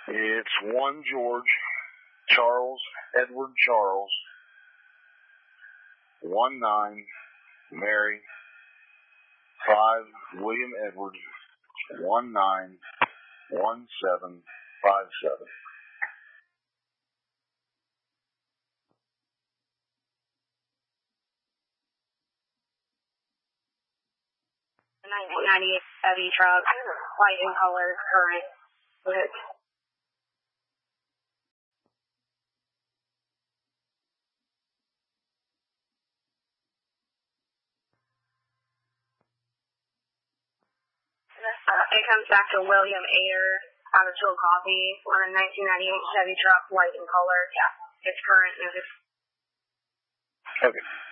It's 1 George, Charles, Edward Charles, 19, Mary, 5, William Edward, 191757. 1998 Chevy truck, white in color, current. It comes back to William Ayer, out of Chillicothe, on a 1998 Chevy truck, white in color. Yeah, it's current. Okay.